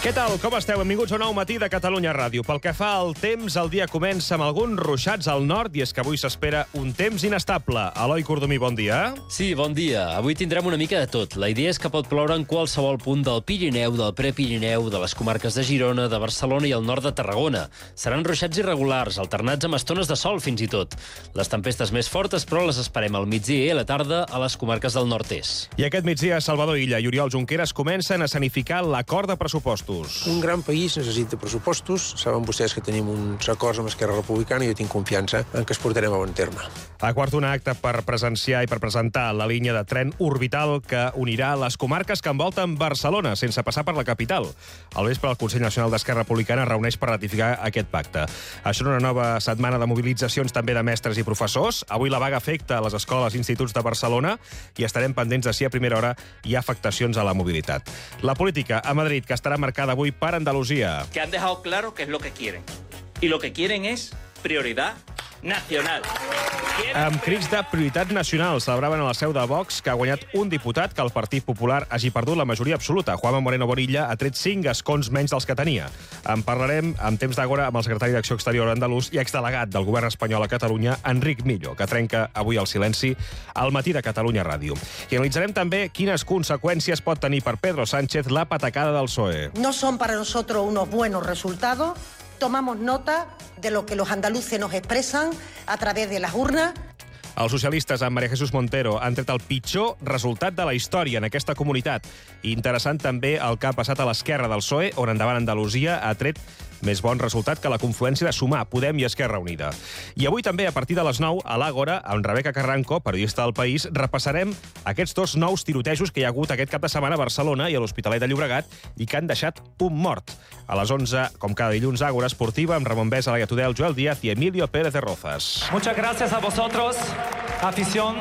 Què tal? Com esteu? Benvinguts a un nou matí de Catalunya Ràdio. Pel que fa al temps, el dia comença amb alguns ruixats al nord i és que avui s'espera un temps inestable. Eloi Cordomí, bon dia. Sí, bon dia. Avui tindrem una mica de tot. La idea és que pot ploure en qualsevol punt del Pirineu, del Prepirineu, de les comarques de Girona, de Barcelona i el nord de Tarragona. Seran ruixats irregulars, alternats amb estones de sol fins i tot. Les tempestes més fortes, però, les esperem al migdia i a la tarda a les comarques del nord-est. I aquest migdia, Salvador Illa i Oriol Junqueras comencen a escenificar l'acord de pressupostos. Un gran país necessita pressupostos. Saben vostès que tenim uns acords amb Esquerra Republicana i jo tinc confiança en que es portarem a bon terme. A quart, un acte per presenciar i per presentar la línia de tren orbital que unirà les comarques que envolten Barcelona, sense passar per la capital. Al vespre, el Consell Nacional d'Esquerra Republicana es reuneix per ratificar aquest pacte. Això en una nova setmana de mobilitzacions també de mestres i professors. Avui la vaga afecta a les escoles i instituts de Barcelona i estarem pendents de si a primera hora hi ha afectacions a la mobilitat. La política a Madrid, que estarà marcada avui per Andalusia. Que han dejado claro qué es lo que quieren. Y lo que quieren es prioridad nacional. Amb crits de prioritat nacional celebraven a la seu de Vox que ha guanyat un diputat que el Partit Popular hagi perdut la majoria absoluta. Juanma Moreno Bonilla ha tret 5 escons menys dels que tenia. En parlarem en temps d'agora amb el secretari d'Acció Exterior andalús i exdelegat del govern espanyol a Catalunya, Enric Millo, que trenca avui el silenci al matí de Catalunya Ràdio. I analitzarem també quines conseqüències pot tenir per Pedro Sánchez la patacada del PSOE. No son para nosotros unos buenos resultados. Tomamos nota de lo que los andaluces nos expresan a través de las urnas. Els socialistes amb María Jesús Montero han tret el pitjor resultat de la història en aquesta comunitat. Interessant també el que ha passat a l'esquerra del PSOE, on Endavant Andalusia ha tret més bon resultat que la confluència de Sumar, Podem i Esquerra Unida. I avui també, a partir de les 9, a l'Àgora, amb Rebeca Carranco, periodista del País, repassarem aquests dos nous tirotejos que hi ha hagut aquest cap de setmana a Barcelona i a l'Hospitalet de Llobregat i que han deixat un mort. A les 11, com cada dilluns, Àgora Esportiva, amb Ramon Besa, Laia Tudel, Joel Díaz i Emilio Pérez de Rozas. Muchas gracias a vosotros, afición.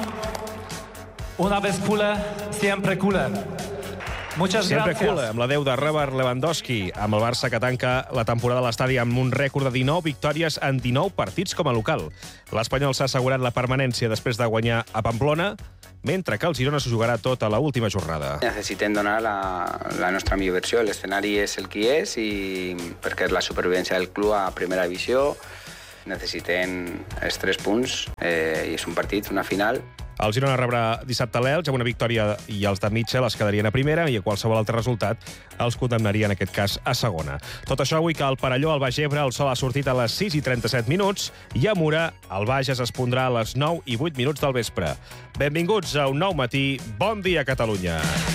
Una vez cooler, siempre cooler. Muchas Sempre gracias. cool, amb la 10 de Robert Lewandowski, amb el Barça que tanca la temporada a l'estadi amb un rècord de 19 victòries en 19 partits com a local. L'Espanyol s'ha assegurat la permanència després de guanyar a Pamplona, mentre que el Girona s'ho jugarà tot a l'última jornada. Necessitem donar la nostra millor versió. L'escenari és el que és i perquè és la supervivència del club a primera divisió. Necessitem els 3 punts i és un partit, una final. El Girona rebrà dissabte l'Elx amb una victòria i els de Mitchell es quedarien a primera i a qualsevol altre resultat els condemnaria en aquest cas a segona. Tot això avui que al Perelló, al Baix Ebre, el sol ha sortit a les 6:37 minuts i a Mura, el Bages es pondrà a les 9:08 del vespre. Benvinguts a un nou matí. Bon dia, Catalunya.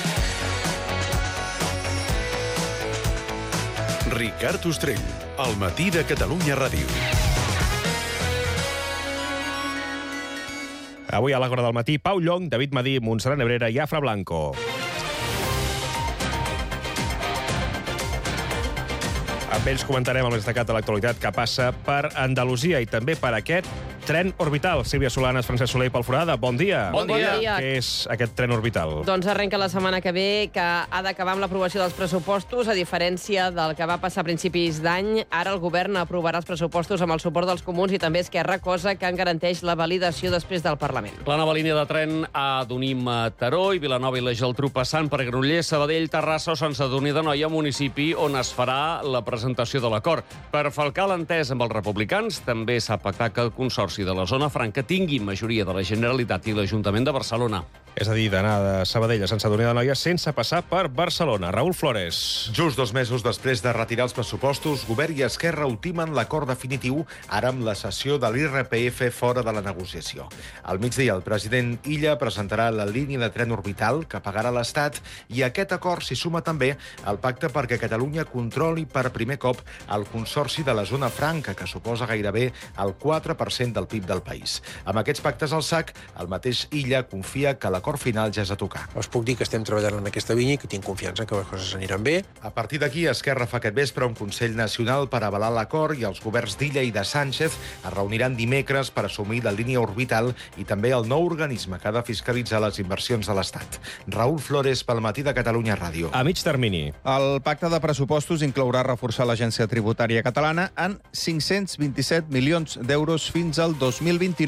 Ricard Ostrell, al matí de Catalunya Ràdio. Avui a l'Àgora del matí, Pau Llong, David Madí, Montserrat Nebrera i Afra Blanco. Amb ells comentarem el més destacat de l'actualitat que passa per Andalusia i també per aquest tren orbital. Sílvia Solanes, Francesc Soler i Pol Forada, bon dia. Bon dia. Què és aquest tren orbital? Doncs arrenca la setmana que ve, que ha d'acabar amb l'aprovació dels pressupostos. A diferència del que va passar a principis d'any, ara el govern aprovarà els pressupostos amb el suport dels comuns i també Esquerra, cosa que en garanteix la validació després del Parlament. La nova línia de tren a Donim a Teró i Vilanova i la Geltrú passant per Granollers, Sabadell, Terrassa o Sant Sadurní d'Anoia, municipi on es farà la presentació de l'acord. Per falcar l'entès amb els republicans, també s'ha pactat que el Consorci de la Zona Franca tingui majoria de la Generalitat i l'Ajuntament de Barcelona. És a dir, d'anar de Sabadell a Sant Sadurní d'Anoia sense passar per Barcelona. Raül Flores. Just 2 mesos després de retirar els pressupostos, Govern i Esquerra ultimen l'acord definitiu ara amb la cessió de l'IRPF fora de la negociació. Al migdia, el president Illa presentarà la línia de tren orbital que pagarà l'Estat i a aquest acord s'hi suma també el pacte perquè Catalunya controli per primer cop el Consorci de la Zona Franca, que suposa gairebé el 4% del PIB del país. Amb aquests pactes al sac, el mateix Illa confia que l'acord final ja és a tocar. Us puc dir que estem treballant en aquesta línia i que tinc confiança que les coses aniran bé. A partir d'aquí, Esquerra fa aquest vespre un Consell Nacional per avalar l'acord i els governs d'Illa i de Sánchez es reuniran dimecres per assumir la línia orbital i també el nou organisme que ha de fiscalitzar les inversions de l'Estat. Raül Flores, pel matí de Catalunya Ràdio. A mig termini. El pacte de pressupostos inclourà reforçar l'Agència Tributària Catalana en 527 milions d'euros fins al 2029.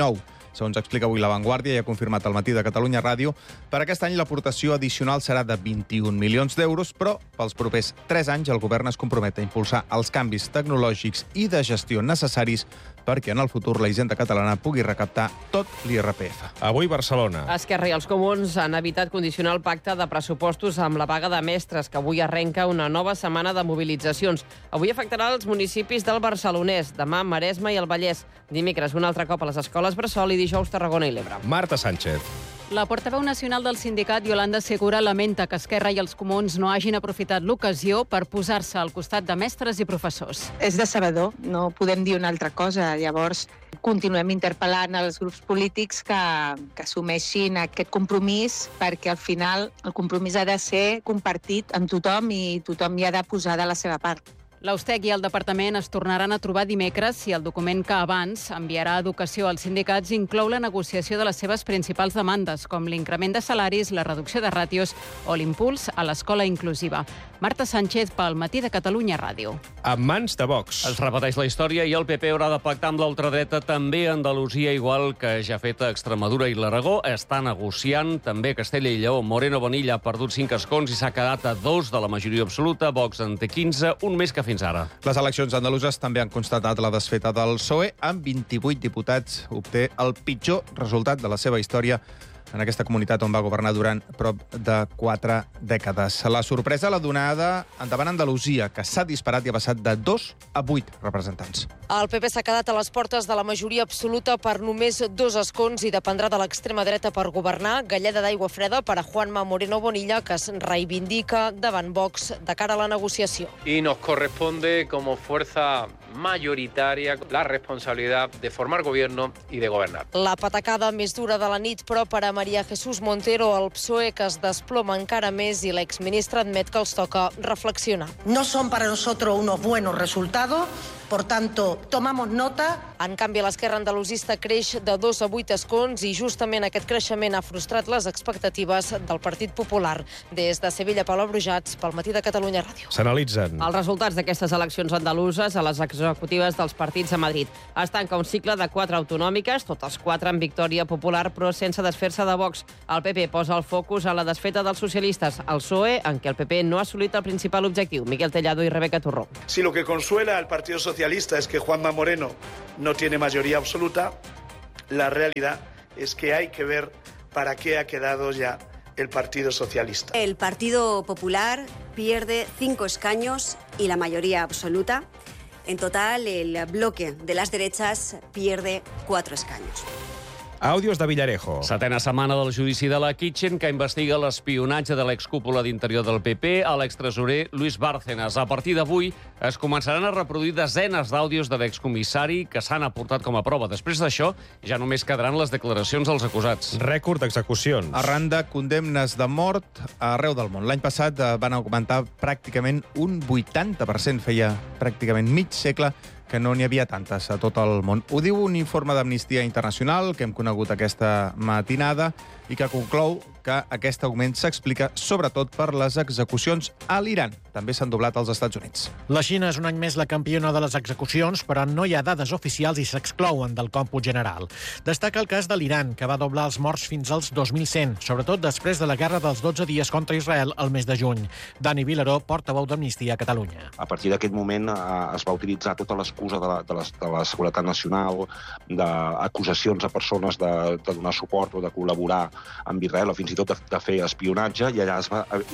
Segons explica avui La Vanguardia i ha confirmat al Matí de Catalunya Ràdio, per aquest any l'aportació addicional serà de 21 milions d'euros, però pels propers 3 anys el govern es compromet a impulsar els canvis tecnològics i de gestió necessaris perquè en el futur la Hisenda catalana pugui recaptar tot l'IRPF. Avui Barcelona. Esquerra i els Comuns han evitat condicionar el pacte de pressupostos amb la vaga de mestres, que avui arrenca una nova setmana de mobilitzacions. Avui afectarà els municipis del Barcelonès, demà Maresme i el Vallès, dimecres un altre cop a les escoles Bressol i dijous Tarragona i l'Ebre. Marta Sánchez. La portaveu nacional del sindicat, Yolanda Segura, lamenta que Esquerra i els Comuns no hagin aprofitat l'ocasió per posar-se al costat de mestres i professors. És decebedor, no podem dir una altra cosa. Llavors, continuem interpel·lant els grups polítics que assumeixin aquest compromís, perquè al final el compromís ha de ser compartit amb tothom i tothom hi ha de posar de la seva part. L'Austec i el departament es tornaran a trobar dimecres si el document que abans enviarà a Educació als sindicats inclou la negociació de les seves principals demandes, com l'increment de salaris, la reducció de ràtios o l'impuls a l'escola inclusiva. Marta Sánchez, pel Matí de Catalunya Ràdio. En mans de Vox. Es repeteix la història i el PP haurà de pactar amb l'ultradreta també a Andalusia, igual que ja ha fet a Extremadura i l'Aragó. Està negociant també Castella i Lleó. Moreno Bonilla ha perdut 5 escons i s'ha quedat a 2 de la majoria absoluta. Vox en té 15, un més que fins ara. Les eleccions andaluses també han constatat la desfeta del PSOE. Amb 28 diputats obté el pitjor resultat de la seva història en aquesta comunitat on va governar durant prop de 4 dècades. La sorpresa l'ha donada endavant Andalusia, que s'ha disparat i ha passat de 2 a 8 representants. El PP s'ha quedat a les portes de la majoria absoluta per només 2 escons i dependrà de l'extrema dreta per governar. Galleda d'aigua freda per a Juanma Moreno Bonilla, que es reivindica davant Vox de cara a la negociació. Y nos corresponde como fuerza mayoritaria la responsabilidad de formar gobierno y de gobernar. La patacada més dura de la nit, però per a María Jesús Montero, el PSOE, que es desploma encara més, i l'exministre admet que els toca reflexionar. No son para nosotros unos buenos resultados. Por tanto, tomamos nota. En canvi, l'esquerra andalusista creix de 2 a 8 escons i justament aquest creixement ha frustrat les expectatives del Partit Popular. Des de Sevilla, Paula Brujats, pel Matí de Catalunya Ràdio. S'analitzen. Els resultats d'aquestes eleccions andaluses a les executives dels partits a Madrid. Es tanca un cicle de 4 autonòmiques, totes 4 en victòria popular, però sense desfer-se de Vox. El PP posa el focus a la desfeta dels socialistes. El PSOE, en què el PP no ha assolit el principal objectiu. Miquel Tellado i Rebeca Turró. Si lo que consuela al Partido Socialista es que Juanma Moreno no tiene mayoría absoluta, la realidad es que hay que ver para qué ha quedado ya el Partido Socialista. El Partido Popular pierde 5 escaños y la mayoría absoluta. En total, el bloque de las derechas pierde 4 escaños. Àudios de Villarejo. Setena setmana del judici de la Kitchen, que investiga l'espionatge de l'excúpula d'interior del PP a l'extresorer Luis Bárcenas. A partir d'avui es començaran a reproduir desenes d'àudios de l'excomissari que s'han aportat com a prova. Després d'això, ja només quedaran les declaracions dels acusats. Rècord d'execucions. Arran de condemnes de mort arreu del món. L'any passat van augmentar pràcticament un 80%, feia pràcticament mig segle que no n'hi havia tantes a tot el món. Ho diu un informe d'Amnistia Internacional que hem conegut aquesta matinada i que conclou que aquest augment s'explica sobretot per les execucions a l'Iran. També s'han doblat als Estats Units. La Xina és un any més la campiona de les execucions, però no hi ha dades oficials i s'exclouen del còmput general. Destaca el cas de l'Iran, que va doblar els morts fins als 2.100, sobretot després de la guerra dels 12 dies contra Israel el mes de juny. Dani Vilaró, portaveu d'Amnistia a Catalunya. A partir d'aquest moment es va utilitzar tota l'excusa de la seguretat nacional, d'acusacions a persones de donar suport o de col·laborar amb Israel, o fins i tot de fer espionatge, i allà es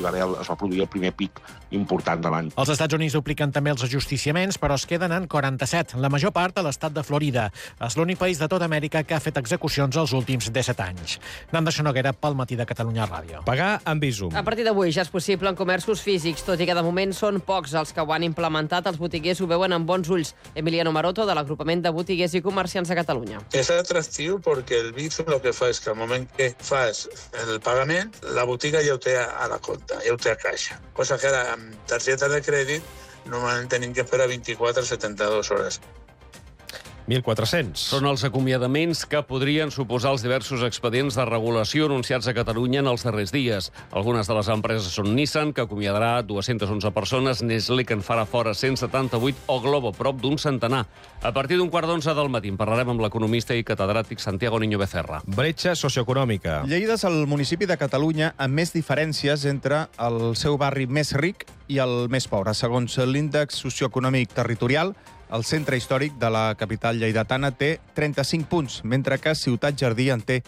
va produir el primer pic important de l'any. Els Estats Units dupliquen també els ajusticiaments, però es queden en 47, la major part a l'estat de Florida. És l'únic país de tota Amèrica que ha fet execucions els últims 17 anys. Nanda Xonoguera, pel Matí de Catalunya Ràdio. Pagar amb Bizum. A partir d'avui ja és possible en comerços físics, tot i que de moment són pocs els que ho han implementat. Els botiguers ho veuen amb bons ulls. Emiliano Maroto, de l'agrupament de botiguers i comerciants de Catalunya. És atractiu perquè el Bizum el que fa és que al moment que fas el pagament, la botiga ja ho té a la compta, ja ho té a caixa. Cosa que ara amb targeta de crèdit normalment tenim que esperar 24 a 72 hores. 1.400. Són els acomiadaments que podrien suposar els diversos expedients de regulació anunciats a Catalunya en els darrers dies. Algunes de les empreses són Nissan, que acomiadarà 211 persones, Nestlé, que en farà fora 178, o Globo, prop d'un centenar. A partir d'un 10:15 del matí en parlarem amb l'economista i catedràtic Santiago Niño Becerra. Bretxa socioeconòmica. Lleida és el municipi de Catalunya amb més diferències entre el seu barri més ric i el més pobre. Segons l'índex socioeconòmic territorial, el centre històric de la capital lleidatana té 35 punts, mentre que Ciutat Jardí en té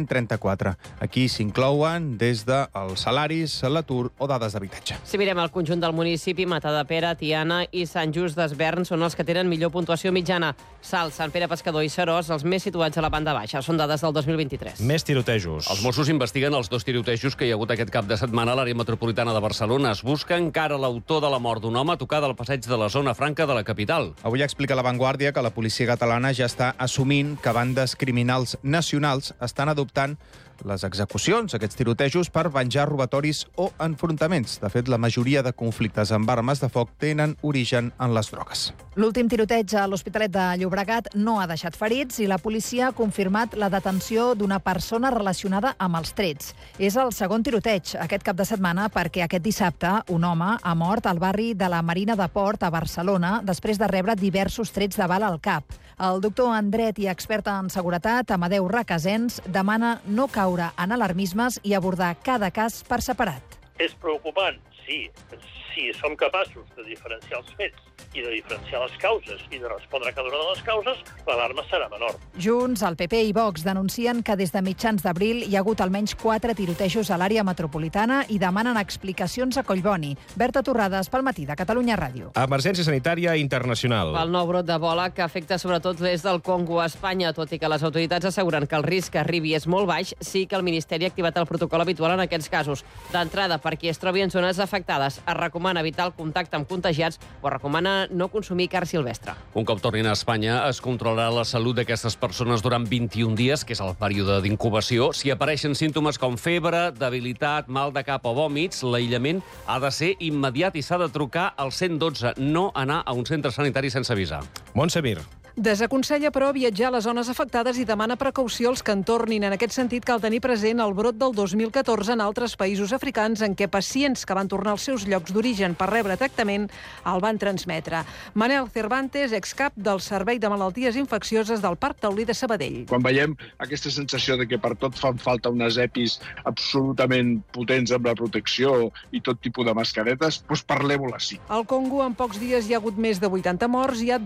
134. Aquí s'inclouen des dels salaris, l'atur o dades d'habitatge. Si mirem el conjunt del municipi, Matadepera, Tiana i Sant Just d'Esvern són els que tenen millor puntuació mitjana. Salt, Sant Pere Pescador i Seròs, els més situats a la banda baixa. Són dades del 2023. Més tirotejos. Els Mossos investiguen els 2 tirotejos que hi ha hagut aquest cap de setmana a l'àrea metropolitana de Barcelona. Es busca encara l'autor de la mort d'un home tocat al passeig de la Zona Franca de la capital. Avui explica La Vanguardia que la policia catalana ja està assumint que bandes criminals nacionals estan adoptant les execucions, aquests tirotejos, per venjar robatoris o enfrontaments. De fet, la majoria de conflictes amb armes de foc tenen origen en les drogues. L'últim tiroteig a l'Hospitalet de Llobregat no ha deixat ferits i la policia ha confirmat la detenció d'una persona relacionada amb els trets. És el segon tiroteig aquest cap de setmana perquè aquest dissabte un home ha mort al barri de la Marina de Port a Barcelona després de rebre diversos trets de bala al cap. El doctor en dret i expert en seguretat, Amadeu Requesens, demana no caure en alarmismes i abordar cada cas per separat. És preocupant, sí. Si som capaços de diferenciar els fets i de diferenciar les causes i de respondre a cada una de les causes, l'alarma serà menor. Junts, el PP i Vox denuncien que des de mitjans d'abril hi ha hagut almenys 4 tirotejos a l'àrea metropolitana i demanen explicacions a Collboni. Berta Torrades, pel Matí de Catalunya Ràdio. Emergència sanitària internacional. El nou brot d'Ebola que afecta sobretot l'est del Congo a Espanya, tot i que les autoritats asseguren que el risc que arribi és molt baix, sí que el Ministeri ha activat el protocol habitual en aquests casos. D'entrada, per qui es trobi en zones afectades, es recomana evitar el contacte amb contagiats o recomana no consumir carn silvestre. Un cop tornin a Espanya, es controlarà la salut d'aquestes persones durant 21 dies, que és el període d'incubació. Si apareixen símptomes com febre, debilitat, mal de cap o vòmits, l'aïllament ha de ser immediat i s'ha de trucar al 112, no anar a un centre sanitari sense avisar. Montse Mir. Desaconsella, però, viatjar a les zones afectades i demana precaució als que en tornin. En aquest sentit, cal tenir present el brot del 2014 en altres països africans en què pacients que van tornar als seus llocs d'origen per rebre tractament el van transmetre. Manel Cervantes, excap del Servei de Malalties Infeccioses del Parc Taulí de Sabadell. Quan veiem aquesta sensació de que per tot fan falta unes EPIs absolutament potents amb la protecció i tot tipus de mascaretes, doncs parlem-ho així. Al Congo, en pocs dies hi ha hagut més de 80 morts i hi ha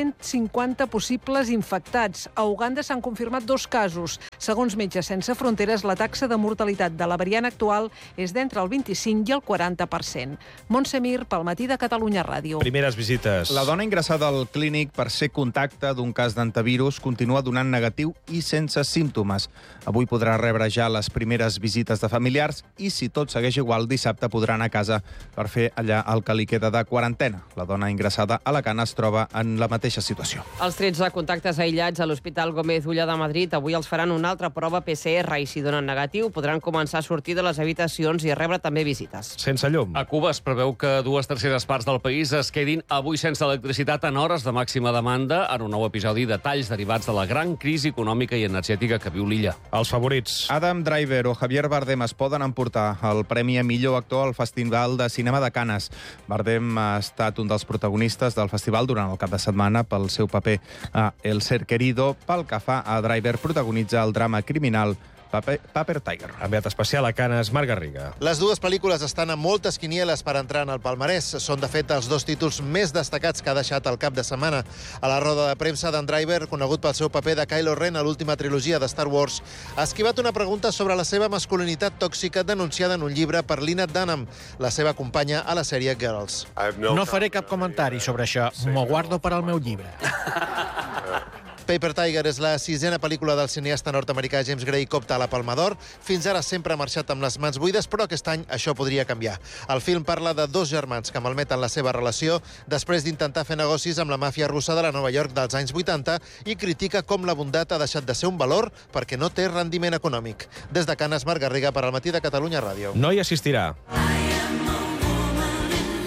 250 possibles infectats. A Uganda s'han confirmat 2 casos. Segons Metges Sense Fronteres, la taxa de mortalitat de la variant actual és d'entre el 25 i el 40%. Montse Mir, pel Matí de Catalunya Ràdio. Primeres visites. La dona ingressada al clínic per ser contacte d'un cas d'antivirus continua donant negatiu i sense símptomes. Avui podrà rebre ja les primeres visites de familiars i, si tot segueix igual, dissabte podrà anar a casa per fer allà el que li queda de quarantena. La dona ingressada a Alacant es troba en la mateixa situació. Els 13 contactes aïllats a l'Hospital Gómez Ulla de Madrid avui els faran una altra prova PCR i, si donen negatiu, podran començar a sortir de les habitacions i a rebre també visites. Sense llum. A Cuba es preveu que 2/3 parts del país es quedin avui sense electricitat en hores de màxima demanda en un nou episodi de talls derivats de la gran crisi econòmica i energètica que viu l'illa. Els favorits. Adam Driver o Javier Bardem es poden emportar el Premi a Millor Actor al Festival de Cinema de Canes. Bardem ha estat un dels protagonistes del festival durant el cap de setmana pel seu paper a El Ser Querido. Pel que fa a Driver, protagonitza el drama criminal Paper Tiger. Enviat especial a Canes, Marc Garriga. Les dues pel·lícules estan a moltes quinieles per entrar en el palmarès. Són, de fet, els 2 títols més destacats que ha deixat el cap de setmana. A la roda de premsa, d'en Driver, conegut pel seu paper de Kylo Ren a l'última trilogia de Star Wars, ha esquivat una pregunta sobre la seva masculinitat tòxica denunciada en un llibre per Lena Dunham, la seva companya a la sèrie Girls. No faré cap comentari sobre això. M'ho guardo per al meu llibre. Paper Tiger és la 6a pel·lícula del cineasta nord-americà James Gray que opta a la Palma d'Or. Fins ara sempre ha marxat amb les mans buides, però aquest any això podria canviar. El film parla de 2 germans que malmeten la seva relació després d'intentar fer negocis amb la màfia russa de la Nova York dels anys 80 i critica com la bondat ha deixat de ser un valor perquè no té rendiment econòmic. Des de Canes, Marc Garriga, per al Matí de Catalunya Ràdio. No hi assistirà.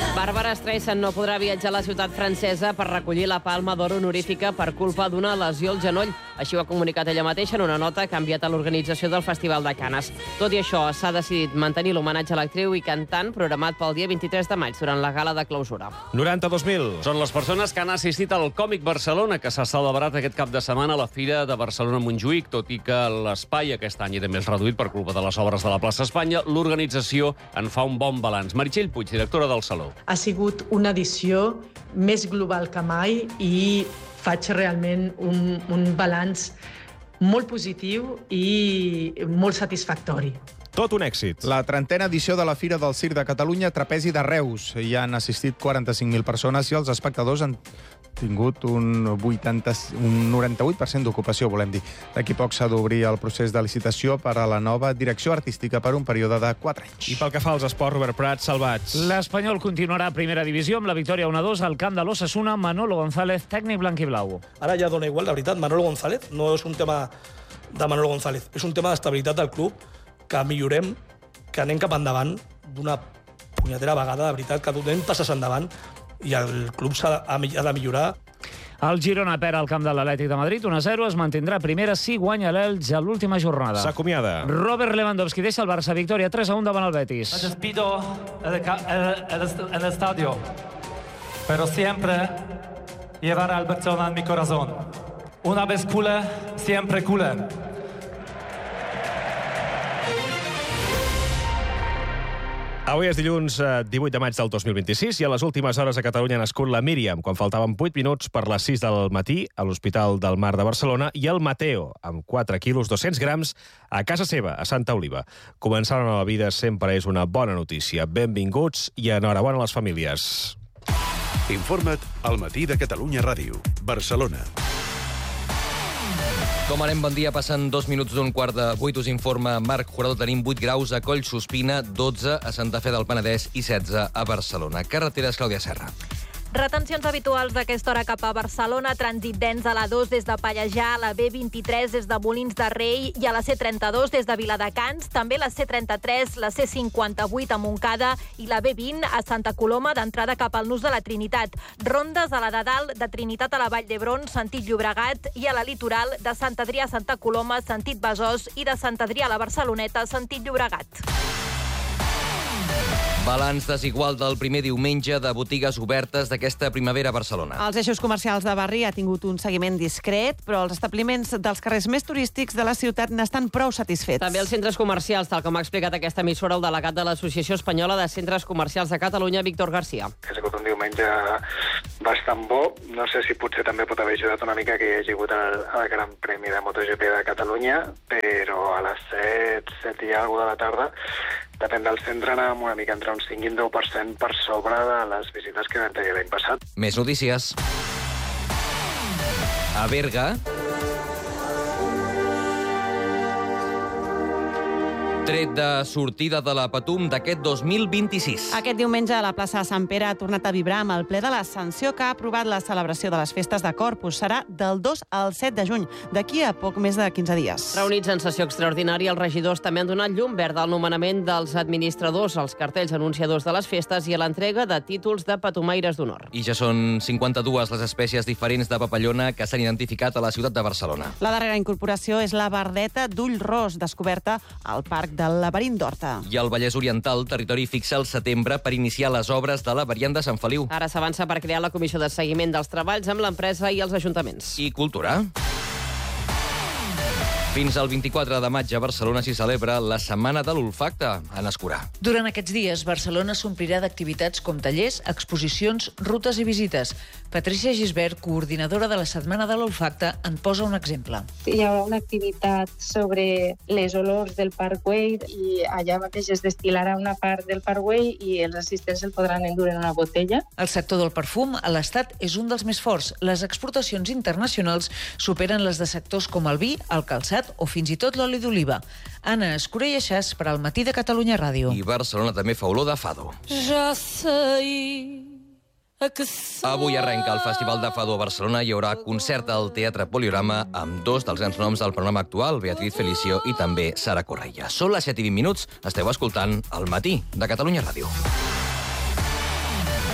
Bàrbara Streisand no podrà viatjar a la ciutat francesa per recollir la Palma d'Or honorífica per culpa d'una lesió al genoll. Així ho ha comunicat ella mateixa en una nota que ha enviat a l'organització del Festival de Canes. Tot i això, s'ha decidit mantenir l'homenatge a l'actriu i cantant programat pel dia 23 de maig, durant la gala de clausura. 92.000. Són les persones que han assistit al Còmic Barcelona, que s'ha celebrat aquest cap de setmana a la Fira de Barcelona-Montjuïc. Tot i que l'espai aquest any era més reduït per culpa de les obres de la plaça Espanya, l'organització en fa un bon balanç. Meritxell Puig, directora del Saló. Ha sigut una edició més global que mai i faig realment un balanç molt positiu i molt satisfactori. Tot un èxit. La 30a edició de la Fira del Circ de Catalunya, Trapezi de Reus. Hi han assistit 45.000 persones i els espectadors han tingut un 98% d'ocupació, volem dir. D'aquí poc s'ha d'obrir el procés de licitació per a la nova direcció artística per un període de 4 anys. I pel que fa als esports, Robert Prat, salvats. L'Espanyol continuarà a primera divisió amb la victòria 1-2 al camp de l'Osasuna. Manolo González, tècnic blanquiblau. Ara ja dona igual, la veritat. Manolo González no és un tema de Manolo González, és un tema d'estabilitat del club, que millorem, que anem cap endavant d'una punyetera vegada, de veritat, que donem passes endavant i el club ha de millorar. El Girona perd al camp de l'Atlètic de Madrid 1-0, es mantindrà primera si guanya l'Elx a l'última jornada. S'acomiada. Robert Lewandowski deixa el Barça, victòria 3-1 davant el Betis. Me despido en el estadio, pero siempre llevaré al Barcelona en mi corazón. Una vez culé, siempre culé. Avui és dilluns 18 de maig del 2026 i a les últimes hores a Catalunya ha nascut la Míriam, quan faltaven 8 minuts per les 6 del matí a l'Hospital del Mar de Barcelona, i el Mateo, amb 4 quilos 200 grams, a casa seva, a Santa Oliva. Començar una nova vida sempre és una bona notícia. Benvinguts i enhorabona a les famílies. Informa't al Matí de Catalunya Ràdio, Barcelona. Com anem? Bon dia. Passen 2 minuts d'un quart de 8. Us informa Marc Jurador. Tenim 8 graus a Collsospina, 12 a Santa Fe del Penedès i 16 a Barcelona. Carreteres, Clàudia Serra. Retencions habituals d'aquesta hora cap a Barcelona, trànsit dens a la 2 des de Pallejà, a la B23 des de Molins de Rei i a la C32 des de Viladecans, també la C33, la C58 a Montcada i la B20 a Santa Coloma d'entrada cap al Nus de la Trinitat. Rondes a la de dalt de Trinitat a la Vall d'Hebron, sentit Llobregat, i a la litoral de Sant Adrià a Santa Coloma, sentit Besòs, i de Sant Adrià a la Barceloneta, sentit Llobregat. Balanç desigual del primer diumenge de botigues obertes d'aquesta primavera a Barcelona. Els eixos comercials de barri ha tingut un seguiment discret, però els establiments dels carrers més turístics de la ciutat n'estan prou satisfets. També els centres comercials, tal com ha explicat aquesta emissora el delegat de l'Associació Espanyola de Centres Comercials de Catalunya, Víctor García. Ha sigut un diumenge bastant bo. No sé si potser també pot haver ajudat una mica que hi hagi hagut el Gran Premi de MotoGP de Catalunya, però a les 7 i alguna de la tarda, depèn del centre, anàvem una mica entre un 5 i un 10% per sobre de les visites que vam tenir l'any passat. Més notícies. A Berga, tret de sortida de la Patum d'aquest 2026. Aquest diumenge a la plaça de Sant Pere ha tornat a vibrar amb el ple de l'Ascensió, que ha aprovat la celebració de les festes de Corpus. Serà del 2 al 7 de juny, d'aquí a poc més de 15 dies. Reunits en sessió extraordinària, els regidors també han donat llum verda al nomenament dels administradors, als cartells anunciadors de les festes i a l'entrega de títols de patumaires d'honor. I ja són 52 les espècies diferents de papallona que s'han identificat a la ciutat de Barcelona. La darrera incorporació és la bardeta d'ull ros, descoberta al Parc del Laberint d'Horta. I al Vallès Oriental, territori fixa al setembre per iniciar les obres de la variant de Sant Feliu. Ara s'avança per crear la comissió de seguiment dels treballs amb l'empresa i els ajuntaments. I cultura. Fins al 24 de maig a Barcelona s'hi celebra la Setmana de l'Olfacte, a Escurà. Durant aquests dies, Barcelona s'omplirà d'activitats com tallers, exposicions, rutes i visites. Patricia Gisbert, coordinadora de la Setmana de l'Olfacte, en posa un exemple. Hi haurà una activitat sobre les olors del Parkway i allà mateix es destil·larà una part del Parkway i els assistents el podran endur en una botella. El sector del perfum a l'Estat és un dels més forts. Les exportacions internacionals superen les de sectors com el vi, el calçat o fins i tot l'oli d'oliva. Anna Escurà i Aixàs per al Matí de Catalunya Ràdio. I Barcelona també fa olor de fado. Ja sei que Avui arrenca el Festival de Fado a Barcelona. Hi haurà concert al Teatre Poliorama amb 2 dels grans noms del panorama actual, Beatriz Felicio i també Sara Correia. Són les 7:20. Esteu escoltant El Matí de Catalunya Ràdio.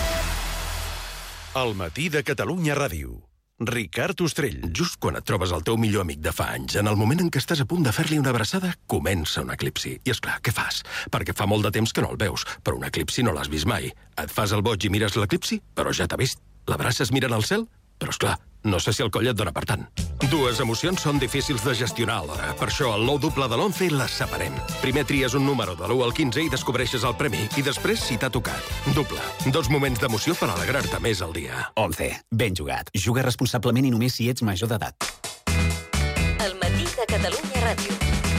El matí de Catalunya Ràdio. Ricard Ostrell. Just quan et trobes el teu millor amic de fa anys, en el moment en què estàs a punt de fer-li una abraçada, comença un eclipsi. I és clar, què fas? Perquè fa molt de temps que no el veus, però un eclipsi no l'has vist mai. Et fas el boig i mires l'eclipsi, però ja t'ha vist. L'abraces mirant al cel? Però és clar, no sé si el coll et dona per tant. Dues emocions són difícils de gestionar alhora. Per això, el nou doble de l'11 les separem. Primer tries un número de l'1 al 15 i descobreixes el premi. I després, si t'ha tocat. Doble. 2 moments d'emoció per alegrar-te més al dia. 11. Ben jugat. Juga responsablement i només si ets major d'edat. El matí de Catalunya Ràdio.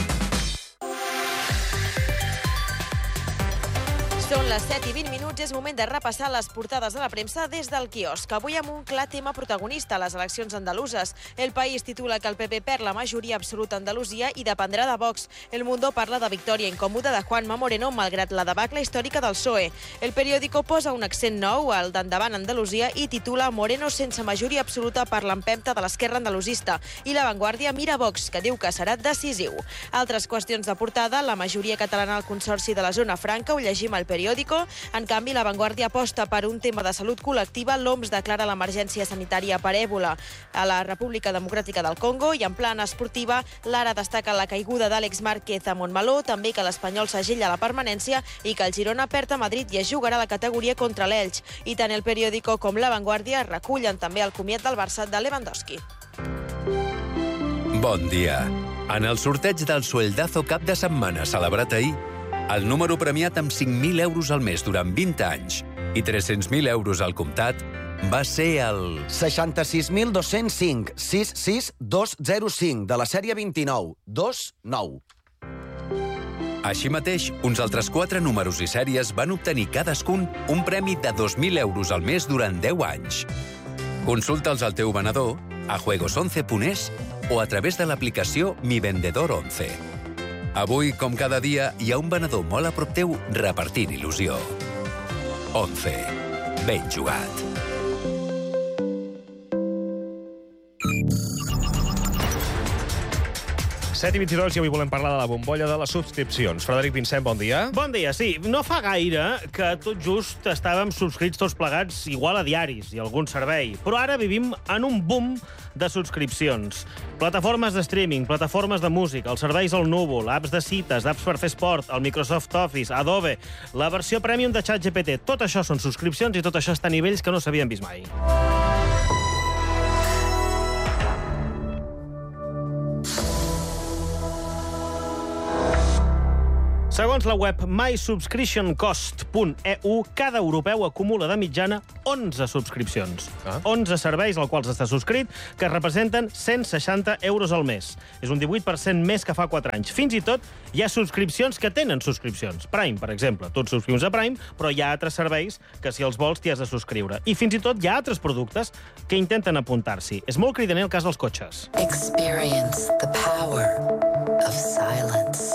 Són les 7:20, és moment de repassar les portades de la premsa des del quiosc. Avui amb un clar tema protagonista a les eleccions andaluses. El País titula que el PP perd la majoria absoluta a Andalusia i dependrà de Vox. El Mundo parla de victòria incòmoda de Juanma Moreno malgrat la debacle històrica del PSOE. El Periódico posa un accent nou al d'Endavant Andalusia i titula Moreno sense majoria absoluta per l'empenta de l'esquerra andalusista. I La Vanguardia mira Vox, que diu que serà decisiu. Altres qüestions de portada, la majoria catalana al Consorci de la Zona Franca, ho llegim al Periódico. En canvi, La Vanguardia aposta per un tema de salut col·lectiva. L'OMS declara l'emergència sanitària per èbola a la República Democràtica del Congo i en plan esportiva, l'Ara destaca la caiguda d'Àlex Márquez a Montmeló, també que l'Espanyol segella la permanència i que el Girona perd a Madrid i es jugarà la categoria contra l'Elx. I tant el Periódico com La Vanguardia recullen també el comiat del Barça de Lewandowski. Bon dia. En el sorteig del Sueldazo cap de setmana celebrat ahir, el número premiat amb 5.000 euros al mes durant 20 anys i 300.000 euros al comptat va ser el 66.205 66205 de la sèrie 2929. Així mateix, uns altres 4 números i sèries van obtenir cadascun un premi de 2.000 euros al mes durant 10 anys. Consulta'ls al teu venedor, a juegos11.es o a través de l'aplicació Mi Vendedor 11. Avui, com cada dia, hi ha un venedor molt a prop teu repartint il·lusió. 11. Ben jugat. Set i 22 i avui volem parlar de la bombolla de les subscripcions. Frederic Vincent, bon dia. Bon dia, sí. No fa gaire que tot just estàvem subscrits tots plegats igual a diaris i algun servei. Però ara vivim en un boom de subscripcions. Plataformes de streaming, plataformes de música, els serveis al núvol, apps de cites, apps per fer esport, el Microsoft Office, Adobe, la versió premium de ChatGPT. Tot això són subscripcions i tot això està a nivells que no s'havien vist mai. Segons la web mysubscriptioncost.eu, cada europeu acumula de mitjana 11 subscripcions. 11 serveis als quals està subscrit, que representen 160 euros al mes. És un 18% més que fa 4 anys. Fins i tot hi ha subscripcions que tenen subscripcions. Prime, per exemple. Tu et subscrius a Prime, però hi ha altres serveis que, si els vols, t'hi has de subscriure. I fins i tot hi ha altres productes que intenten apuntar-s'hi. És molt cridaner el cas dels cotxes. Experience the power of silence.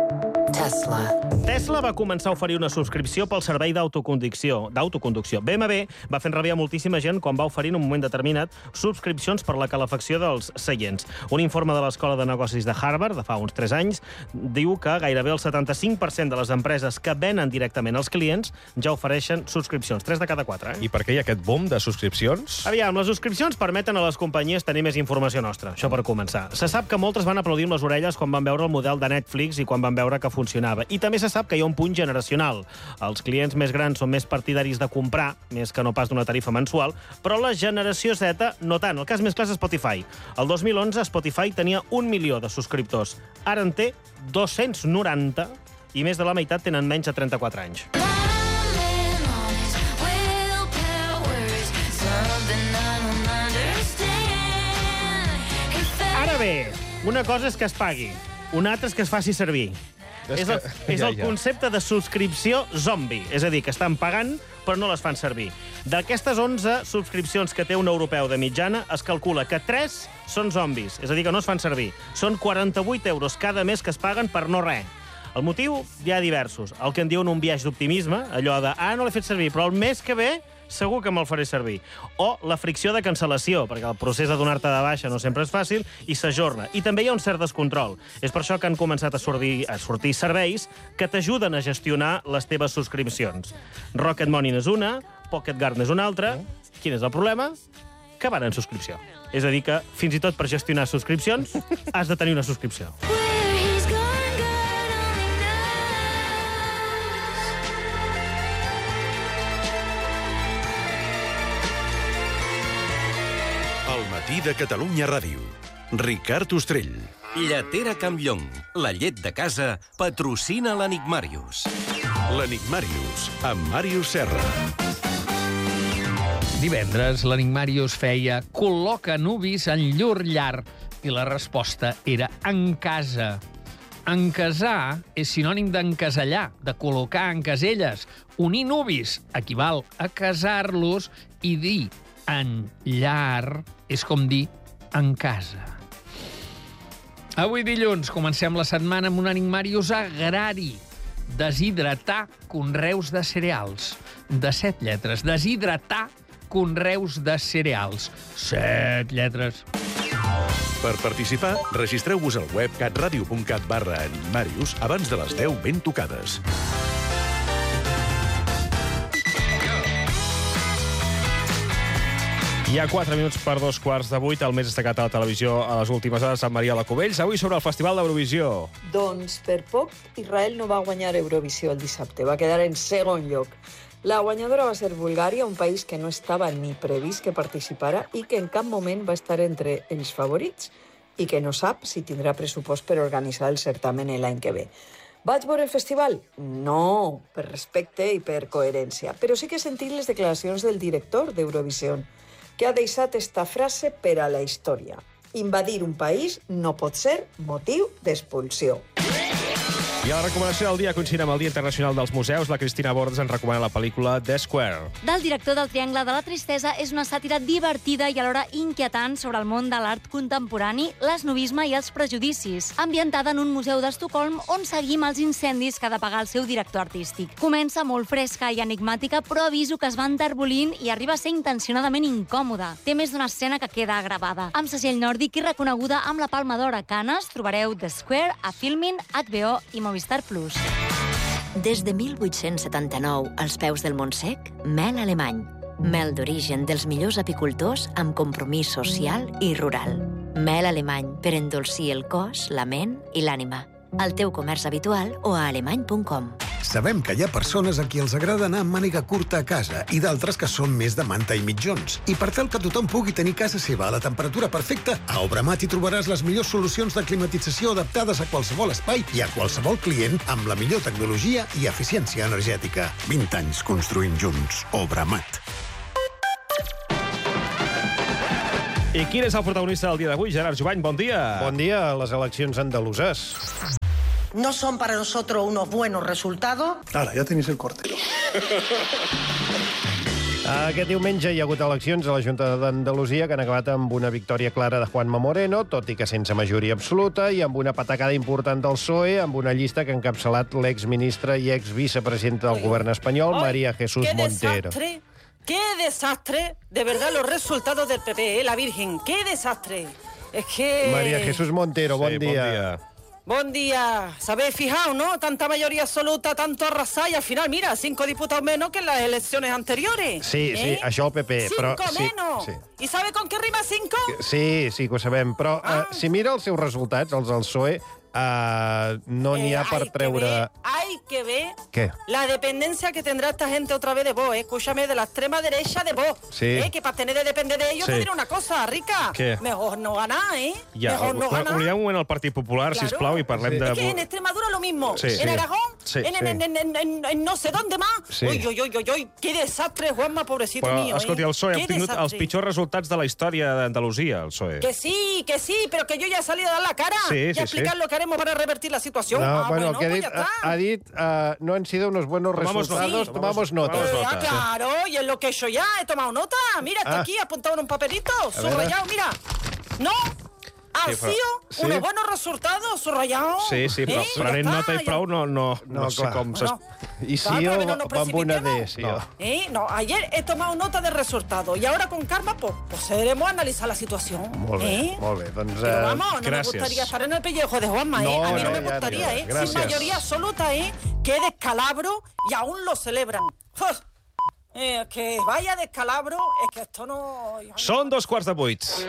Tesla va començar a oferir una subscripció pel servei d'autoconducció. BMW va fer enrabiar moltíssima gent quan va oferir en un moment determinat subscripcions per la calefacció dels seients. Un informe de l'Escola de Negocis de Harvard, de fa uns 3 anys, diu que gairebé el 75% de les empreses que venen directament als clients ja ofereixen subscripcions. 3 de cada 4, I per què hi ha aquest boom de subscripcions? Aviam, les subscripcions permeten a les companyies tenir més informació nostra, això per començar. Se sap que moltes van aplaudir amb les orelles quan van veure el model de Netflix i quan van veure que funcionava. I també se sap que hi ha un punt generacional. Els clients més grans són més partidaris de comprar, més que no pas d'una tarifa mensual, però la generació Z no tant. El cas més clar és Spotify. El 2011 Spotify tenia 1 milió de subscriptors. Ara en té 290 i més de la meitat tenen menys de 34 anys. Ara bé, una cosa és que es pagui, una altra és que es faci servir. És el concepte de subscripció zombi. És a dir, que estan pagant però no les fan servir. D'aquestes 11 subscripcions que té un europeu de mitjana, es calcula que 3 són zombis, és a dir, que no es fan servir. Són 48 euros cada mes que es paguen per no res. El motiu hi ha diversos. El que en diuen un biaix d'optimisme, allò de, no l'he fet servir, però el mes que ve segur que me'l faré servir. O la fricció de cancel·lació, perquè el procés de donar-te de baixa no sempre és fàcil i s'ajorna. I també hi ha un cert descontrol. És per això que han començat a sortir serveis que t'ajuden a gestionar les teves subscripcions. Rocket Money és una, Pocket Guard és una altra. quin és el problema? Que van en subscripció. És a dir, que fins i tot per gestionar subscripcions has de tenir una subscripció. El matí de Catalunya Ràdio. Ricard Ostrell. Lletera Campllong, la llet de casa, patrocina l'Enigmàrius. L'Enigmàrius, amb Màrius Serra. Divendres, l'Enigmàrius feia col·loca nuvis en llur llar i la resposta era en casa. Encasar és sinònim d'encasellar, de col·locar en caselles. Unir nuvis equival a casar-los i dir en llar és com dir en casa. Avui dilluns comencem la setmana amb un Enigmàrius agrari. Deshidratar conreus de cereals. De 7 lletres. Deshidratar conreus de cereals. 7 lletres. Per participar, registreu-vos al web catradio.cat/enigmàrius abans de les 10 ben tocades. Hi ha 4 minuts per 2:15, el més destacat a la televisió a les últimes hores, Sant Maria la Cubells. Avui sobre el Festival d'Eurovisió. Doncs per poc, Israel no va guanyar Eurovisió el dissabte, va quedar en segon lloc. La guanyadora va ser Bulgària, un país que no estava ni previst que participara i que en cap moment va estar entre els favorits i que no sap si tindrà pressupost per organitzar el certamen l'any que ve. Vaig veure el festival? No, per respecte i per coherència. Però sí que he sentit les declaracions del director d'Eurovisió, que ha deixat esta frase per a la història. Invadir un país no pot ser motiu d'expulsió. I a la recomanació del dia, coincidint amb el Dia Internacional dels Museus, la Cristina Bordes ens recomana la pel·lícula The Square. Del director del Triangle de la Tristesa és una sàtira divertida i alhora inquietant sobre el món de l'art contemporani, l'esnovisme i els prejudicis, ambientada en un museu d'Estocolm on seguim els incendis que ha d'apagar el seu director artístic. Comença molt fresca i enigmàtica, però aviso que es va enterbolint i arriba a ser intencionadament incòmoda. Té més d'una escena que queda gravada. Amb segell nòrdic i reconeguda amb la Palma d'Or a Canes, trobareu The Square a Filmin, HBO i Movistar Plus. Des de 1879, als peus del Montsec, mel alemany. Mel d'origen dels millors apicultors amb compromís social i rural. Mel alemany per endolcir el cos, la ment i l'ànima. Al teu comerç habitual o a alemany.com. Sabem que hi ha persones a qui els agrada anar amb màniga curta a casa i d'altres que són més de manta i mitjons. I per tal que tothom pugui tenir casa seva a la temperatura perfecta, a Obramat hi trobaràs les millors solucions de climatització adaptades a qualsevol espai i a qualsevol client amb la millor tecnologia i eficiència energètica. 20 anys construint junts. Obramat. I quin és el protagonista del dia d'avui? Gerard Jubany, bon dia. Bon dia a les eleccions andaluses. ¿No son para nosotros unos buenos resultados? Ara, ja tenéis el cortero. Aquest diumenge hi ha hagut eleccions a la Junta d'Andalusia que han acabat amb una victòria clara de Juanma Moreno, tot i que sense majoria absoluta, i amb una patacada important del PSOE, amb una llista que ha encapçalat l'exministra i exvicepresidenta del govern espanyol, María Jesús Montero. ¡Qué desastre! De verdad, los resultados del PP, la Virgen. ¡Qué desastre! Es que... María Jesús Montero, bon dia. Bon dia. Bon dia. ¿Sabéis fijado, no? Tanta mayoría absoluta, tanto arrasar y al final, mira, 5 diputados menos que en las elecciones anteriores. Sí, sí, això el PP. 5 però, menos. Sí. ¿Y sabe con qué rima 5? Sí, sí que ho sabem, però si mira els seus resultats, els del PSOE, no n'hi ha per treure... Hay que ver ¿Qué? la dependencia que tendrá esta gente otra vez de Vox, escúchame, de la extrema derecha de Vox. Sí. Que para tener de depender de ellos, Sí. te diré una cosa, Rica. ¿Qué? Mejor no ganar, Ja, Mejor no ganar. oblidem un moment el Partit Popular, Claro. sisplau, i parlem de... Es que en Extremadura lo mismo. Sí. En Sí. Aragón, Sí, en, sí. en no sé dónde más. Sí. Uy, uy, uy, uy, uy, qué desastre, Juanma, pobrecito Però, mío. escolti, el PSOE ha Qué obtingut els desastre. pitjors resultats de la història d'Andalusia, el PSOE. Que sí, pero que yo ya he salido a dar la cara Sí, y sí, a explicar sí. lo que haremos para revertir la situación. No, bueno, el que pues ya está. ha dit no han sido unos buenos Tomamos resultados, nota. tomamos nota. Claro, y es lo que he hecho ya, he tomado nota. Mira, está aquí apuntado en un papelito, ver. subrayado, mira. No, han Sí, però- sido sí. unos buenos resultados, subrayados. Sí, sí, però prenent nota i prou no sé clar. com... I sí, Claro, o pero no amb una D, sí. No. No, ayer he tomado nota del resultado y ahora con calma pues debemos analizar la situación. Molt bé, molt bé. Doncs, Pero vamos, no me gràcies. gustaría estar en el pellejo de Juanma, No, A mí no, no, me ya, gustaría, ya. Sin Gracias. mayoría absoluta, Qué descalabro y aún lo celebran. ¡Uf! Que vaya descalabro, es que esto no... Són 7:15.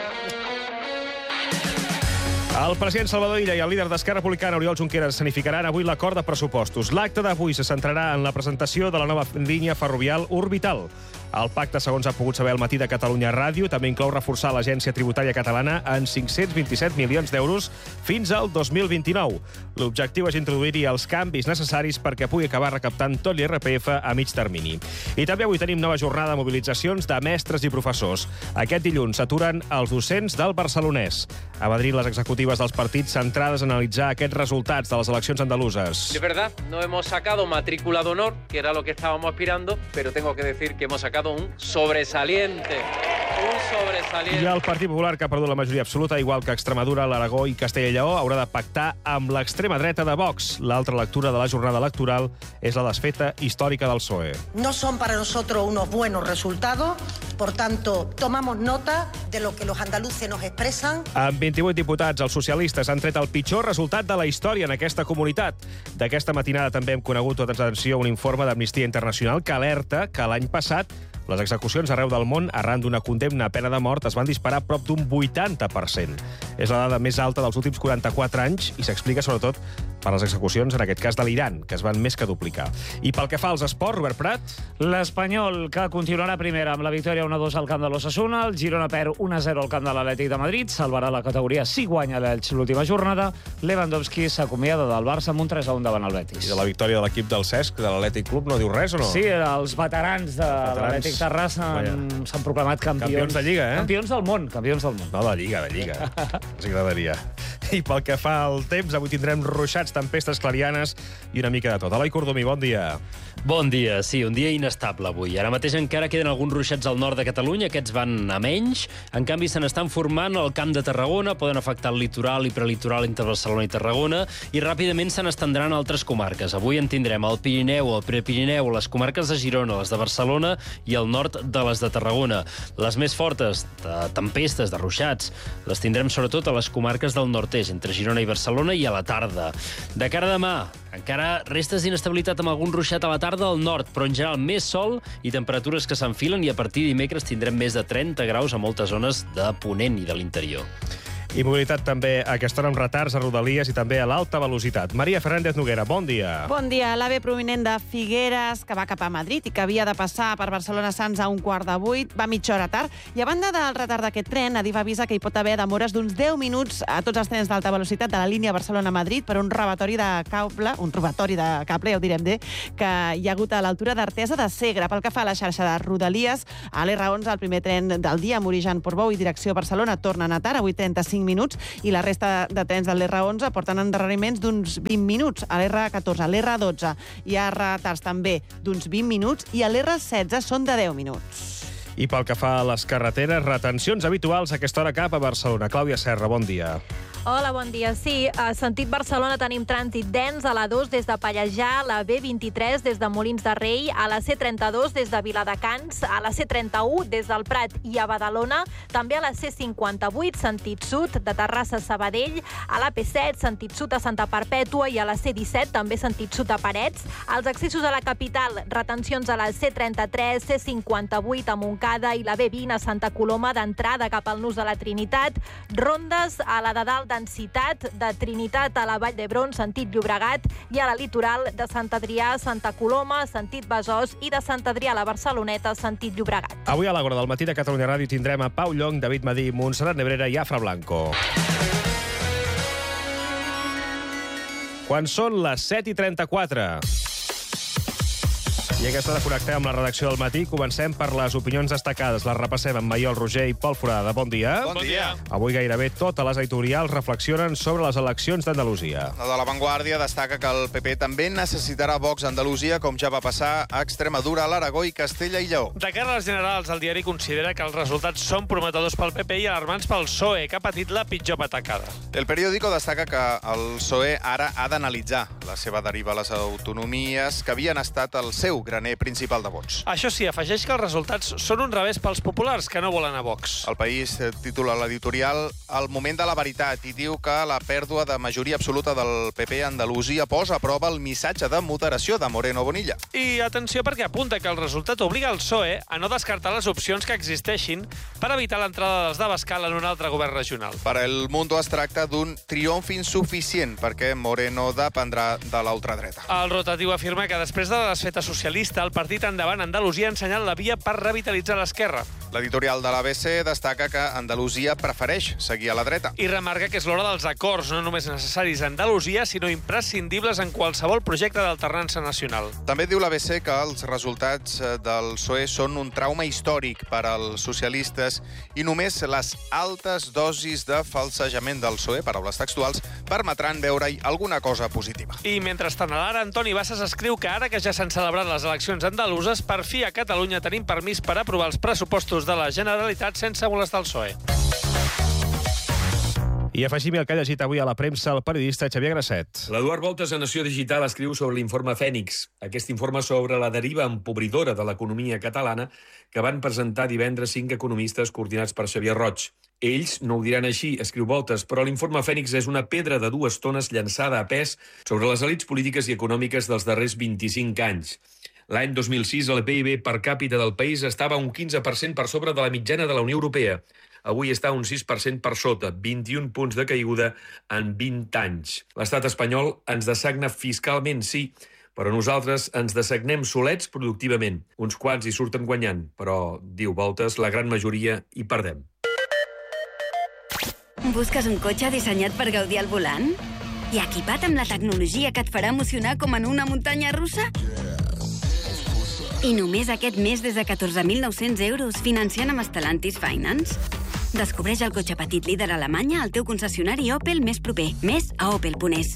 El president Salvador Illa i el líder d'Esquerra Republicana, Oriol Junqueras, escenificaran avui l'acord de pressupostos. L'acte d'avui se centrarà en la presentació de la nova línia ferrovial Orbital. El pacte, segons ha pogut saber al matí de Catalunya Ràdio, també inclou reforçar l'Agència Tributària Catalana en 527 milions d'euros fins al 2029. L'objectiu és introduir-hi els canvis necessaris perquè pugui acabar recaptant tot l'IRPF a mig termini. I també avui tenim nova jornada de mobilitzacions de mestres i professors. Aquest dilluns s'aturen els docents del Barcelonès. A Madrid, les executives dels partits centrades en analitzar aquests resultats de les eleccions andaluses. De verdad, no hemos sacado matrícula de honor, que era lo que estábamos aspirando, pero tengo que decir que hemos sacado un sobresaliente. Un sobresaliente. I el Partit Popular, que ha perdut la majoria absoluta, igual que Extremadura, l'Aragó i Castella i Lleó, haurà de pactar amb l'extrema dreta de Vox. L'altra lectura de la jornada electoral és la desfeta històrica del PSOE. No son para nosotros unos buenos resultados, por tanto, tomamos nota de lo que los andaluces nos expresan. Amb 28 diputats, els socialistes han tret el pitjor resultat de la història en aquesta comunitat. D'aquesta matinada també hem conegut tota atenció un informe d'Amnistia Internacional que alerta que l'any passat les execucions arreu del món, arran d'una condemna a pena de mort, es van disparar prop d'un 80%. És la dada més alta dels últims 44 anys i s'explica sobretot per les execucions, en aquest cas de l'Iran, que es van més que duplicar. I pel que fa als esports, Robert Prat? L'Espanyol, que continuarà primera amb la victòria 1-2 al camp de l'Osasuna, el Girona perd 1-0 al camp de l'Atlètic de Madrid, salvarà la categoria si guanya l'Elx l'última jornada, Lewandowski s'acomiada del Barça amb un 3-1 davant el Betis. I de la victòria de l'equip del Cesc, de l'Atlètic Club, no diu res o no? Sí, els veterans de l'Atlètic Terrassa s'han proclamat campions. Campions de Lliga, eh? Campions del món, campions del món. No, de Lliga. Els agradaria. I pel que fa al temps, avui tindrem ruixats, tempestes clarianes i una mica de tot. Eloi Cordomí, bon dia. Bon dia, sí, un dia inestable avui. Ara mateix encara queden alguns ruixats al nord de Catalunya, aquests van a menys. En canvi, se n'estan formant al Camp de Tarragona, poden afectar el litoral i prelitoral entre Barcelona i Tarragona, i ràpidament se n'estendran a altres comarques. Avui en tindrem el Pirineu, el Prepirineu, les comarques de Girona, les de Barcelona i el nord de les de Tarragona. Les més fortes de tempestes, de ruixats, les tindrem sobretot a les comarques del nord-est, entre Girona i Barcelona, i a la tarda. De cara a demà, encara restes d'inestabilitat amb algun ruixat a la tarda al nord, però en general més sol i temperatures que s'enfilen, i a partir de dimecres tindrem més de 30 graus a moltes zones de Ponent i de l'interior. I mobilitat també a aquesta hora amb retards a Rodalies i també a l'alta velocitat. Maria Fernández Noguera, bon dia. Bon dia. L'AVE provinent de Figueres, que va cap a Madrid i que havia de passar per Barcelona-Sants a 7:15, va mitja hora tard. I a banda del retard d'aquest tren, Adif avisa que hi pot haver demores d'uns 10 minuts a tots els trens d'alta velocitat de la línia Barcelona-Madrid per un robatori de cable, ja ho direm bé, que hi ha hagut a l'altura d'Artesa de Segre. Pel que fa a la xarxa de Rodalies, a l'R11, el primer tren del dia amb origen Portbou i direcció Barcelona torna a anar tard, avui 35 minuts, i la resta de trens de l'R11 porten endarreriments d'uns 20 minuts. A l'R14, a l'R12 hi ha retards també d'uns 20 minuts i a l'R16 són de 10 minuts. I pel que fa a les carreteres, retencions habituals a aquesta hora cap a Barcelona. Clàudia Serra, bon dia. Hola, bon dia. Sí, a sentit Barcelona tenim trànsit dens a la 2 des de Pallejà, a la B23 des de Molins de Rei, a la C32 des de Viladecans, a la C31 des del Prat i a Badalona, també a la C58 sentit sud de Terrassa a Sabadell, a la P7 sentit sud a Santa Perpètua i a la C17 també sentit sud a Parets. Als accessos a la capital, retencions a la C33, C58 a Montcada i la B20 a Santa Coloma d'entrada cap al Nus de la Trinitat, rondes a la de dalt densitat de Trinitat a la Vall d'Hebron, sentit Llobregat, i a la litoral de Sant Adrià, Santa Coloma, sentit Besòs, i de Sant Adrià a la Barceloneta, sentit Llobregat. Avui a l'Agora del matí de Catalunya Ràdio tindrem a Pau Llong, David Madí, Montserrat Nebrera i Afra Blanco. Quan són les 7:34... I a aquesta hora connectem amb la redacció del matí. Comencem per les opinions destacades. Les repassem amb Maiol Roger i Pol Forada. Bon dia. Bon dia. Avui gairebé totes les editorials reflexionen sobre les eleccions d'Andalusia. La de La Vanguardia destaca que el PP també necessitarà Vox a Andalusia, com ja va passar a Extremadura, a l'Aragó i Castella i Lleó. De cara a les generals, el diari considera que els resultats són prometedors pel PP i alarmants pel PSOE, que ha patit la pitjor patacada. El periòdico destaca que el PSOE ara ha d'analitzar la seva deriva a les autonomies que havien estat el seu gran graner principal de vots. Això sí, afegeix que els resultats són un revés pels populars, que no volen a Vox. El País titula l'editorial El moment de la veritat i diu que la pèrdua de majoria absoluta del PP a Andalusia posa a prova el missatge de moderació de Moreno Bonilla. I atenció perquè apunta que el resultat obliga el PSOE a no descartar les opcions que existeixin per evitar l'entrada dels d'Abascal en un altre govern regional. Per El Mundo es tracta d'un triomf insuficient perquè Moreno dependrà de l'ultradreta. El rotatiu afirma que després de la desfeta socialista, el partit Endavant Andalusia ha ensenyat la via per revitalitzar l'esquerra. L'editorial de l'ABC destaca que Andalusia prefereix seguir a la dreta. I remarca que és l'hora dels acords, no només necessaris a Andalusia, sinó imprescindibles en qualsevol projecte d'alternança nacional. També diu l'ABC que els resultats del PSOE són un trauma històric per als socialistes i només les altes dosis de falsejament del PSOE, paraules textuals, permetran veure-hi alguna cosa positiva. I mentrestant, a l'ara, Antoni Bassas escriu que ara que ja s'han celebrat les eleccions andaluses, per fi a Catalunya tenim permís per aprovar els pressupostos de la Generalitat sense molestar el PSOE. I afegim el que ha llegit avui a la premsa el periodista Xavier Grasset. L'Eduard Voltes a Nació Digital escriu sobre l'informe Fènix. Aquest informe sobre la deriva empobridora de l'economia catalana que van presentar divendres 5 economistes coordinats per Xavier Roig. Ells no ho diran així, escriu Voltes, però l'informe Fènix és una pedra de 2 tones llançada a pes sobre les elits polítiques i econòmiques dels darrers 25 anys. L'any 2006 el PIB per càpita del país estava un 15% per sobre de la mitjana de la Unió Europea. Avui està un 6% per sota, 21 punts de caiguda en 20 anys. L'estat espanyol ens dessagna fiscalment, sí, però nosaltres ens dessagnem solets productivament. Uns quants hi surten guanyant, però, diu Voltes, la gran majoria hi perdem. Busques un cotxe dissenyat per gaudir al volant? I equipat amb la tecnologia que et farà emocionar com en una muntanya russa? I només aquest mes des de 14.900 euros financiant amb Stellantis Finance? Descobreix el cotxe petit líder a Alemanya al teu concessionari Opel més proper. Més a opel.es.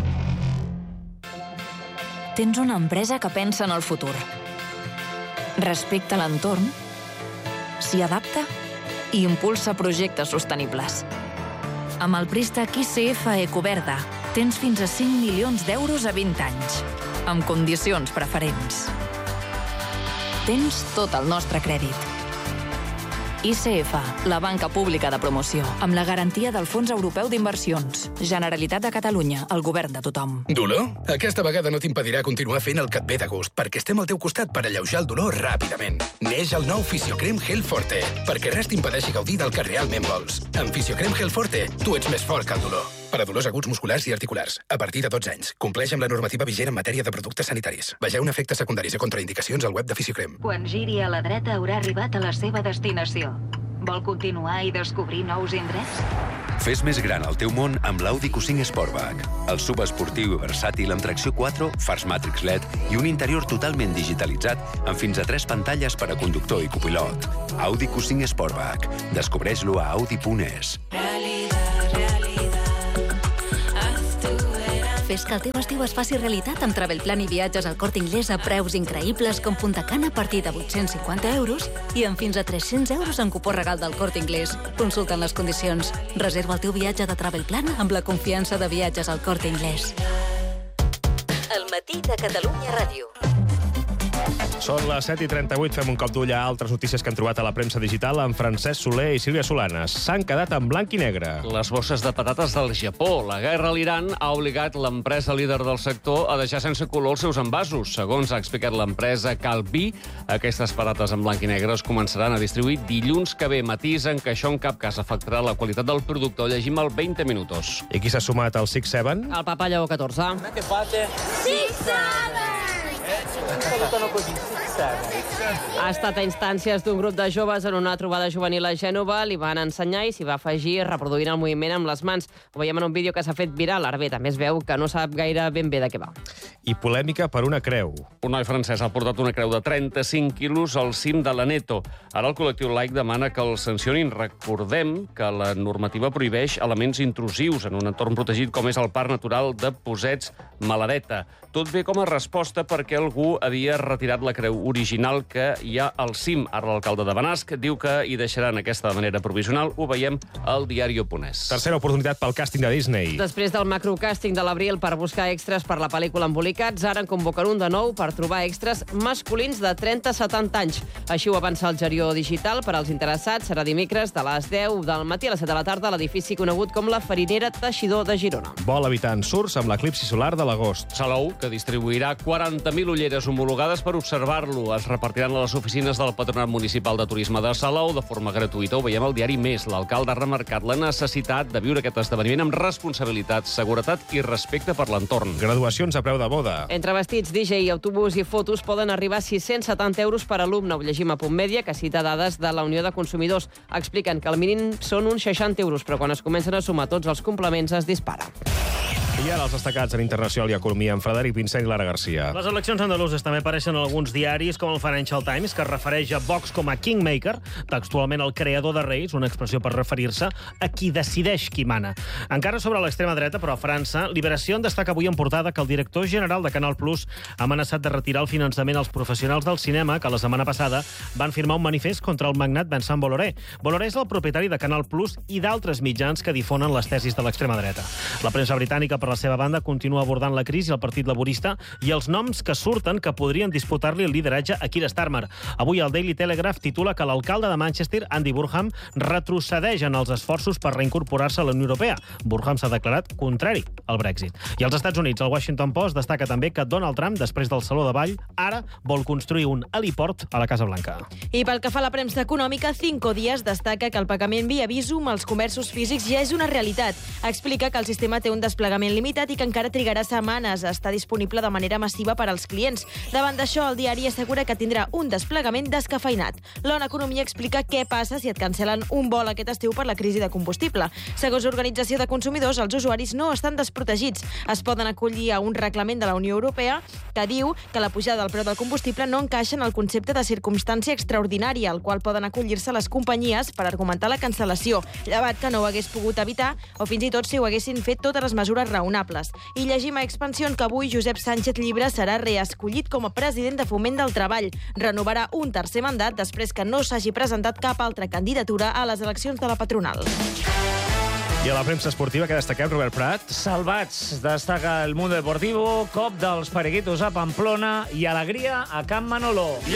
Tens una empresa que pensa en el futur. Respecta l'entorn, s'hi adapta i impulsa projectes sostenibles. Amb el préstec ICF Ecoverda tens fins a 5 milions d'euros a 20 anys, amb condicions preferents. Tens tot el nostre crèdit. ICF, la banca pública de promoció, amb la garantia del Fons Europeu d'Inversions. Generalitat de Catalunya, el govern de tothom. Dolor? Aquesta vegada no t'impedirà continuar fent el que et ve de gust, perquè estem al teu costat per alleujar el dolor ràpidament. Neix el nou Fisiocrem Gel Forte, perquè res t'impedeixi gaudir del que realment vols. Amb Fisiocrem Gel Forte, tu ets més fort que el dolor. Per a dolors aguts musculars i articulars, a partir de 12 anys. Compleix amb la normativa vigent en matèria de productes sanitaris. Vegeu efectes secundaris i contraindicacions al web de Fisiocrem. Quan giri a la dreta haurà arribat a la seva destinació. Vol continuar i descobrir nous indrets? Fes més gran el teu món amb l'Audi Q5 Sportback. El sub esportiu i versàtil amb tracció 4, fars Matrix LED i un interior totalment digitalitzat amb fins a 3 pantalles per a conductor i copilot. Audi Q5 Sportback. Descobreix-lo a audi.es. Fes que el teu estiu es faci realitat amb Travelplan i viatges al Corte Inglés a preus increïbles com Punta Cana a partir de 850 euros i amb fins a 300 euros en cupó regal del Corte Inglés. Consulta'n les condicions. Reserva el teu viatge de Travelplan amb la confiança de viatges al Corte Inglés. El matí de Catalunya Ràdio. Són les 7:38, fem un cop d'ull a altres notícies que han trobat a la premsa digital amb Francesc Soler i Sílvia Solanes. S'han quedat en blanc i negre. Les bosses de patates del Japó. La guerra a l'Iran ha obligat l'empresa líder del sector a deixar sense color els seus envasos. Segons ha explicat l'empresa Calbí, aquestes patates en blanc i negre es començaran a distribuir dilluns que ve. Matisen que això en cap cas afectarà la qualitat del producte. Ho llegim al 20 minutos. I qui s'ha sumat al 6-7? El papa Lleó XIV. Ha estat a instàncies d'un grup de joves en una trobada juvenil a Gènova, li van ensenyar i s'hi va afegir reproduint el moviment amb les mans. Ho veiem en un vídeo que s'ha fet viral. Ara bé, també es veu que no sap gaire ben bé de què va. I polèmica per una creu. Un noi francès ha portat una creu de 35 quilos al cim de l'Aneto. Ara el col·lectiu laic demana que el sancionin. Recordem que la normativa prohibeix elements intrusius en un entorn protegit com és el Parc Natural de Posets Maladeta. Tot ve com a resposta perquè algú havia retirat la creu original que hi ha al cim. Ara l'alcalde de Benasc diu que hi deixaran aquesta de manera provisional. Ho veiem al diari Oponès. Tercera oportunitat pel càsting de Disney. Després del macrocàsting de l'abril per buscar extras per la pel·lícula Embolicats, ara en convoquen un de nou per trobar extras masculins de 30 a 70 anys. Així ho avança el Gerió Digital. Per als interessats serà dimecres de les 10 del matí a les 7 de la tarda a l'edifici conegut com la Farinera Teixidor de Girona. Vol evitar ensurts amb l'eclipsi solar de l'agost. Salou, que distribuirà 40.000 ulleres homologades per observar-lo. Es repartiran a les oficines del Patronat Municipal de Turisme de Salou de forma gratuïta. Ho veiem al diari Més. L'alcalde ha remarcat la necessitat de viure aquest esdeveniment amb responsabilitat, seguretat i respecte per l'entorn. Graduacions a preu de boda. Entre vestits, DJ, autobús i fotos poden arribar a 670 euros per alumne. Ho llegim a Punt Mèdia, que cita dades de la Unió de Consumidors. Expliquen que el mínim són uns 60 euros, però quan es comencen a sumar tots els complements es dispara. I ara els destacats en Internacional i Economia amb Frederic Vincent i Lara Garcia. Les eleccions andaluses també apareixen en alguns diaris, com el Financial Times, que es refereix a Vox com a Kingmaker, textualment el creador de reis, una expressió per referir-se a qui decideix qui mana. Encara sobre l'extrema dreta, però a França, Liberació destaca avui en portada que el director general de Canal Plus ha amenaçat de retirar el finançament als professionals del cinema que la setmana passada van firmar un manifest contra el magnat Vincent Bolloré. Bolloré és el propietari de Canal Plus i d'altres mitjans que difonen les tesis de l'extrema dreta. La premsa britànica, per la seva banda, continua abordant la crisi, el Partit Laborista i els noms que surten que podrien disputar-li el lideratge a Keir Starmer. Avui el Daily Telegraph titula que l'alcalde de Manchester, Andy Burnham, retrocedeix en els esforços per reincorporar-se a la Unió Europea. Burnham s'ha declarat contrari al Brexit. I als Estats Units, el Washington Post destaca també que Donald Trump, després del Saló de Ball, ara vol construir un heliport a la Casa Blanca. I pel que fa a la premsa econòmica, Cinco Días destaca que el pagament via Visum als comerços físics ja és una realitat. Explica que el sistema té un desplegament limitat i que encara trigarà setmanes a estar disponible de manera massiva per als clients. Davant d'això, el diari assegura que tindrà un desplegament descafeinat. L'ONU Economia explica què passa si et cancel·len un vol aquest estiu per la crisi de combustible. Segons l'Organització de Consumidors, els usuaris no estan desprotegits. Es poden acollir a un reglament de la Unió Europea que diu que la pujada del preu del combustible no encaixa en el concepte de circumstància extraordinària, al qual poden acollir-se les companyies per argumentar la cancel·lació, llevat que no ho hagués pogut evitar o fins i tot si ho haguessin fet totes les mesures raonables. I llegim a Expansión que avui Josep Sánchez Llibre serà reescollit com a president de Foment del Treball. Renovarà un tercer mandat després que no s'hagi presentat cap altra candidatura a les eleccions de la patronal. I a la premsa esportiva, que destaquem, Robert Prat? Salvats, destaca el Mundo Deportivo, cop dels Periquitos a Pamplona i alegria a Can Manolo.